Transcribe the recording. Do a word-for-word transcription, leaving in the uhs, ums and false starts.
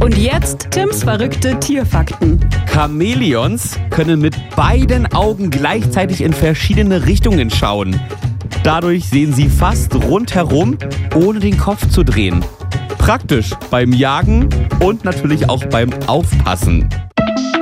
Und jetzt Tims verrückte Tierfakten. Chamäleons können mit beiden Augen gleichzeitig in verschiedene Richtungen schauen. Dadurch sehen sie fast rundherum, ohne den Kopf zu drehen. Praktisch beim Jagen und natürlich auch beim Aufpassen.